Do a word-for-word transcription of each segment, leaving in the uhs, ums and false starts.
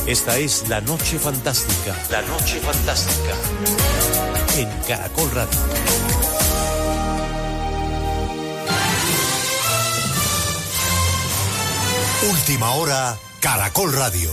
Esta es La Noche Fantástica. La Noche Fantástica. En Caracol Radio. Última hora, Caracol Radio.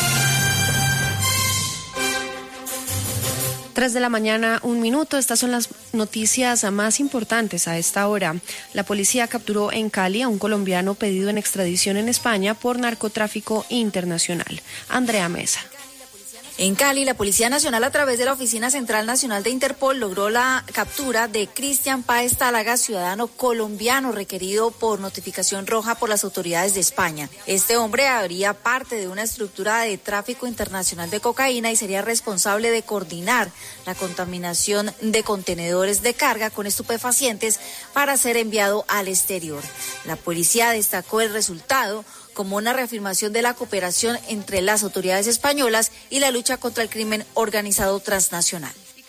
Tres de la mañana, un minuto. Estas son las noticias más importantes a esta hora. La policía capturó en Cali a un colombiano pedido en extradición en España por narcotráfico internacional. Andrea Mesa. En Cali, la Policía Nacional, a través de la Oficina Central Nacional de Interpol, logró la captura de Cristian Páez Tálaga, ciudadano colombiano requerido por notificación roja por las autoridades de España. Este hombre habría parte de una estructura de tráfico internacional de cocaína y sería responsable de coordinar la contaminación de contenedores de carga con estupefacientes para ser enviado al exterior. La policía destacó el resultado como una reafirmación de la cooperación entre las autoridades españolas y la lucha contra el crimen organizado transnacional.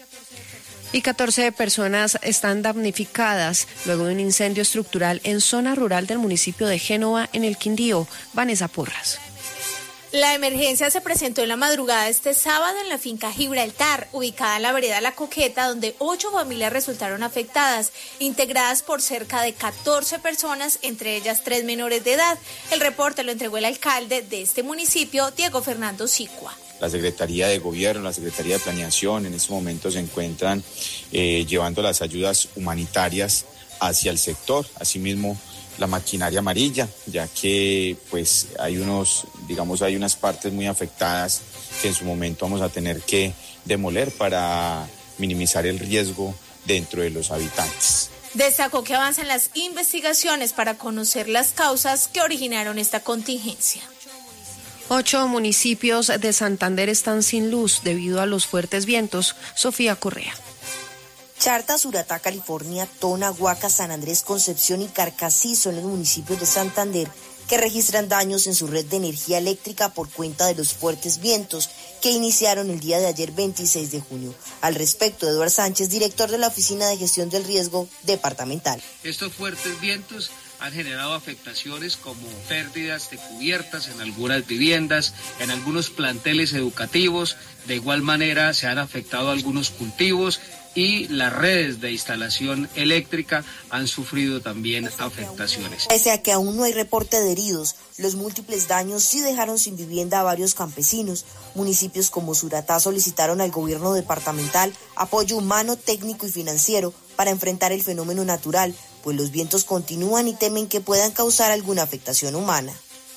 Y catorce personas están damnificadas luego de un incendio estructural en zona rural del municipio de Génova, en el Quindío. Vanessa Porras. La emergencia se presentó en la madrugada de este sábado en la finca Gibraltar, ubicada en la vereda La Coqueta, donde ocho familias resultaron afectadas, integradas por cerca de catorce personas, entre ellas tres menores de edad. El reporte lo entregó el alcalde de este municipio, Diego Fernando Sicua. La Secretaría de Gobierno, la Secretaría de Planeación en este momento se encuentran eh, llevando las ayudas humanitarias hacia el sector, asimismo la maquinaria amarilla, ya que pues hay unos, digamos, hay unas partes muy afectadas que en su momento vamos a tener que demoler para minimizar el riesgo dentro de los habitantes. Destacó que avanzan las investigaciones para conocer las causas que originaron esta contingencia. Ocho municipios de Santander están sin luz debido a los fuertes vientos. Sofía Correa. Charta, Suratá, California, Tona, Huaca, San Andrés, Concepción y Carcassí son los municipios de Santander que registran daños en su red de energía eléctrica por cuenta de los fuertes vientos que iniciaron el día de ayer veintiséis de junio. Al respecto, Eduardo Sánchez, director de la Oficina de Gestión del Riesgo Departamental. Estos fuertes vientos han generado afectaciones como pérdidas de cubiertas en algunas viviendas, en algunos planteles educativos. De igual manera se han afectado algunos cultivos y las redes de instalación eléctrica han sufrido también afectaciones. Pese a que aún no hay reporte de heridos, los múltiples daños sí dejaron sin vivienda a varios campesinos. Municipios como Suratá solicitaron al gobierno departamental apoyo humano, técnico y financiero para enfrentar el fenómeno natural, pues los vientos continúan y temen que puedan causar alguna afectación humana.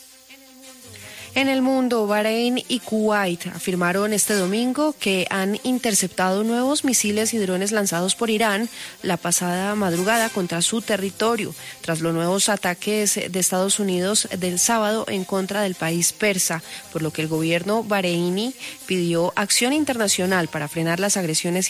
En el mundo, Bahrein y Kuwait afirmaron este domingo que han interceptado nuevos misiles y drones lanzados por Irán la pasada madrugada contra su territorio, tras los nuevos ataques de Estados Unidos del sábado en contra del país persa, por lo que el gobierno bahreiní pidió acción internacional para frenar las agresiones